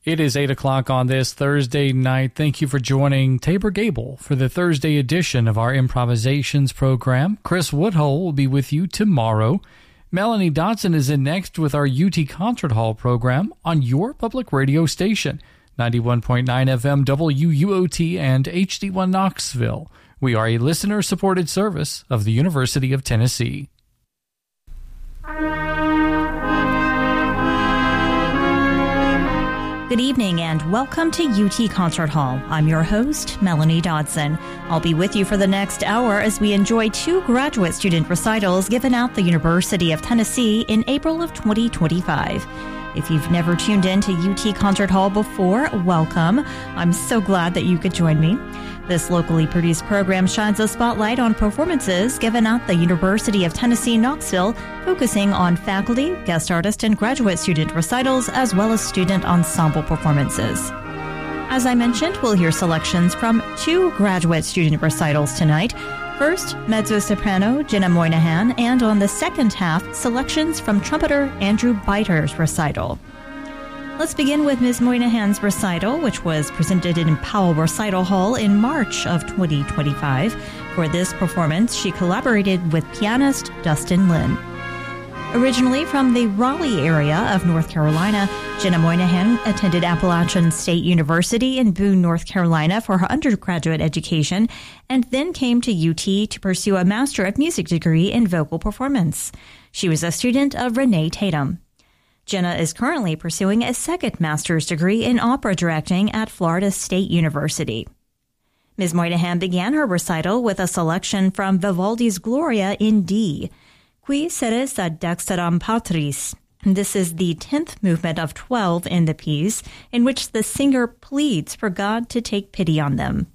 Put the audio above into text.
It is 8 o'clock on this Thursday night. Thank you for joining Tabor Gable for the Thursday edition of our improvisations program. Chris Woodhull will be with you tomorrow. Melanie Dodson is in next with our UT Concert Hall program on your public radio station, 91.9 FM WUOT and HD1 Knoxville. We are a listener-supported service of the University of Tennessee. Good evening and welcome to UT Concert Hall. I'm your host, Melanie Dodson. I'll be with you for the next hour as we enjoy two graduate student recitals given at the University of Tennessee in April of 2025. If you've never tuned in to UT Concert Hall before, welcome. I'm so glad that you could join me. This locally produced program shines a spotlight on performances given at the University of Tennessee, Knoxville, focusing on faculty, guest artist, and graduate student recitals, as well as student ensemble performances. As I mentioned, we'll hear selections from two graduate student recitals tonight. First, mezzo-soprano Jenna Moynihan, and on the second half, selections from trumpeter Andrew Biter's recital. Let's begin with Ms. Moynihan's recital, which was presented in Powell Recital Hall in March of 2025. For this performance, she collaborated with pianist Dustin Lin. Originally from the Raleigh area of North Carolina, Jenna Moynihan attended Appalachian State University in Boone, North Carolina for her undergraduate education, and then came to UT to pursue a Master of Music degree in vocal performance. She was a student of Renee Tatum. Jenna is currently pursuing a second master's degree in opera directing at Florida State University. Ms. Moynihan began her recital with a selection from Vivaldi's Gloria in D. Qui seres ad dexteram patris. This is the 10th movement of 12 in the piece, in which the singer pleads for God to take pity on them.